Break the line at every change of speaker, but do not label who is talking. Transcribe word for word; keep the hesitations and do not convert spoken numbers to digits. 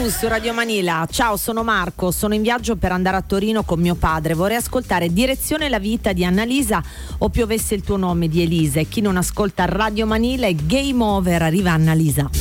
Blues su Radio Manila. Ciao, sono Marco, sono in viaggio per andare a Torino con mio padre. Vorrei ascoltare Direzione la vita di Annalisa o Piovesse il tuo nome di Elisa. E chi non ascolta Radio Manila è game over, arriva Annalisa.